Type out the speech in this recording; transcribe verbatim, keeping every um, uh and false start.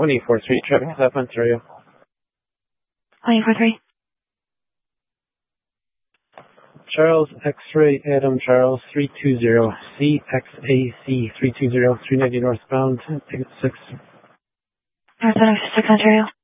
one eight four three, traffic stop Ontario. one eight four three. Charles X-ray Adam Charles three two zero, C X A C three two zero, three ninety northbound, exit six. Northbound exit six Ontario.